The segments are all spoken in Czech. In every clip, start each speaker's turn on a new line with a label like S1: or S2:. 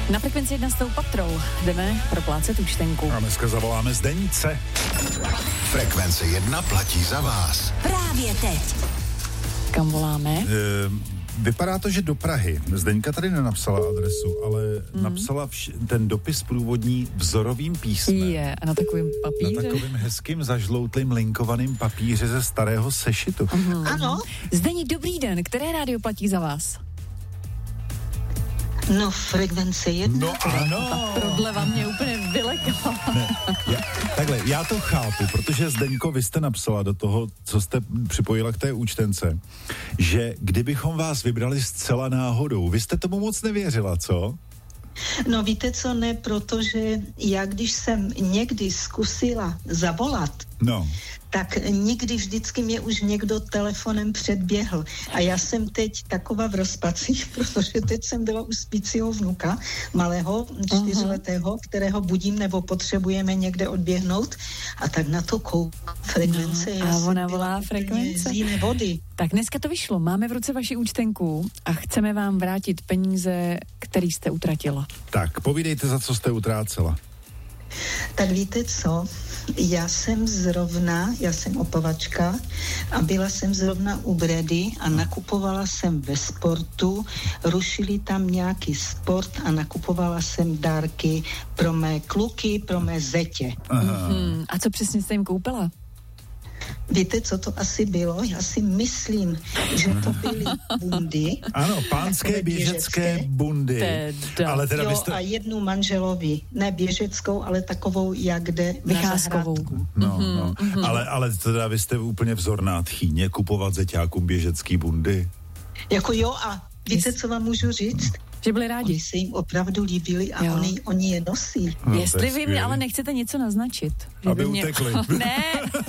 S1: Na Frekvenci 1 s tou Patrou jdeme proplácet účtenku.
S2: A dneska zavoláme Zdenice.
S3: Frekvence 1 platí za vás.
S4: Právě teď.
S1: Kam voláme?
S2: Vypadá to, že do Prahy. Zdeňka tady nenapsala adresu, ale napsala ten dopis průvodní vzorovým písmem.
S1: Je, a na takovém papíře.
S2: Na takovým hezkým zažloutlým linkovaným papíře ze starého sešitu.
S4: Ano.
S1: Zdeni, dobrý den. Které rádio platí za vás?
S4: No, Frekvence 1.
S2: No ano.
S1: Prodleva mě úplně vylekala.
S2: Takhle, já to chápu, protože Zdeňko, vy jste napsala do toho, co jste připojila k té účtence, že kdybychom vás vybrali zcela náhodou, vy jste tomu moc nevěřila, co?
S4: No víte co, ne, protože já když jsem někdy zkusila zavolat, tak nikdy vždycky mě už někdo telefonem předběhl. A já jsem teď taková v rozpacích, protože teď jsem byla u spícího vnuka, malého, 4letého, kterého budím nebo potřebujeme někde odběhnout. A tak na to Frekvence.
S1: A ona volá Frekvence.
S4: Z jiné vody.
S1: Tak dneska to vyšlo. Máme v ruce vaši účtenku a chceme vám vrátit peníze, které jste utratila.
S2: Tak, povídejte, za co jste utrácela.
S4: Tak víte co, já jsem opavačka a byla jsem zrovna u Bredy a nakupovala jsem ve sportu, rušili tam nějaký sport a nakupovala jsem dárky pro mé kluky, pro mé zetě.
S1: A co přesně jste jim koupila?
S4: Víte, co to asi bylo? Já si myslím, že to byly bundy.
S2: Ano, pánské běžecké bundy. Ale teda
S4: jo, a jednu manželovi. Ne běžeckou, ale takovou, jak jde
S1: vycházkovou.
S2: Ale teda vy jste úplně vzorná tchýně kupovat zeťákům běžecký bundy.
S4: Jako jo, a víte, co vám můžu říct?
S1: Že byli rádi.
S4: Oni se jim opravdu líbili a oni je nosí.
S1: Jestli vy mě ale nechcete něco naznačit.
S2: Aby utekli.
S1: Ne.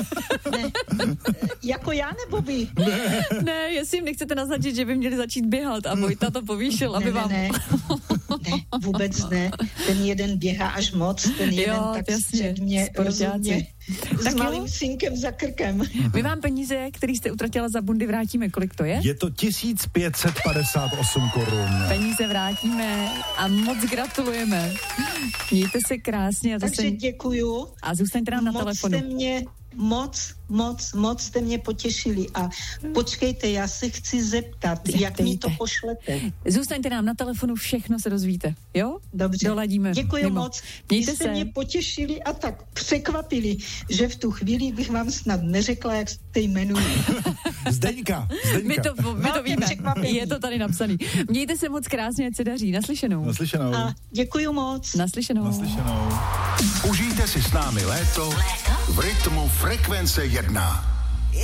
S4: Jako já nebo vy?
S1: Ne, jestli jim nechcete naznačit, že by měli začít běhat a Vojta to povýšil, aby vám...
S4: Ne, vůbec ne. Ten jeden běhá až moc, ten jeden tak středně, rozumně. S malým synkem za krkem.
S1: My vám peníze, které jste utratila za bundy, vrátíme. Kolik to je?
S2: Je to 1558 korun.
S1: Peníze vrátíme a moc gratulujeme. Mějte se krásně.
S4: Takže děkuju.
S1: A zůstaňte nám na telefonu.
S4: Moc jste mě moc jste mě potěšili a počkejte, já se chci zeptat, jak mi to pošlete.
S1: Zůstaňte nám na telefonu, všechno se dozvíte, jo?
S4: Dobře.
S1: Doladíme.
S4: Děkuji
S1: mimo.
S4: moc.
S1: Mějte
S4: jste
S1: se.
S4: mě potěšili a tak překvapili, že v tu chvíli bych vám snad neřekla, jak se jmenuji.
S2: Zdeňka.
S1: My to víme. Je to tady napsaný. Mějte se moc krásně, ať se daří. Naslyšenou.
S4: A děkuji moc.
S1: Naslyšenou.
S3: Užijte si s námi léto v rytmu Frekvence 1.